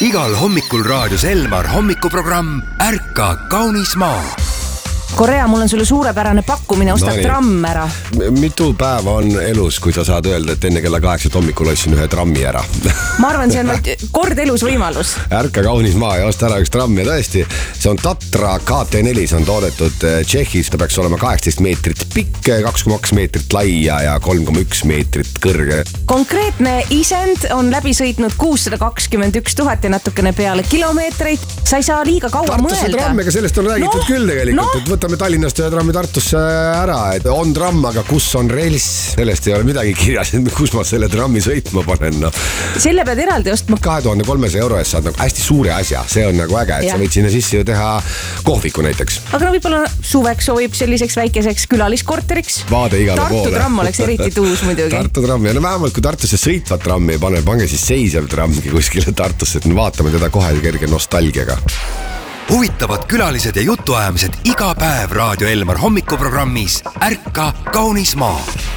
Igal hommikul raadios Elmar hommikuprogramm Ärka kaunis maa. Korea, mul on sulle suurepärane pakkumine, osta tramm ära. Mitu päeva on elus, kui sa saad öelda, et enne kella 8 hommikul ostsin ühe trammi ära? Ma arvan, see on vaid kord elus võimalus. Ärka kaunis maa ja osta ära üks tramm ja tõesti, see on Tatra KT4, see on toodetud Tšehhis, ta peaks olema 18 meetrit pikk, 2,2 meetrit laia ja 3,1 meetrit kõrge. Konkreetne isend on läbi sõitnud 621 000 ja natukene peale kilomeetreid. Sa ei saa liiga kaua mõelda. Tartusse trammega, sellest on räägitud küll tegelikult, et võtame Tallinnast ühe trammi Tartusse ära, et on tramm, aga kus on rels, sellest ei ole midagi kirjas, et kus ma selle trammi sõitma panen. No. Selle pead eraldi ostma. 2300 euro eest saad nagu hästi suure asja, see on nagu äge, et sa võid sinna sisse ju teha kohviku näiteks. Aga no võib-olla suveks sobib selliseks väikeseks külaliskorteriks. Vaade igale poole. Tartu tramm oleks eriti tuus muidugi. Tartu tramm ja no vähemalt kui Tartusse sõitvat trammi ei pane, pange siis seisev trammgi kuskile Tartusse, et me vaatame teda kohe kerge nostalgiaga. Huvitavad külalised ja jutuajamised iga päev Raadio Elmar hommikuprogrammis Ärka kaunis maa.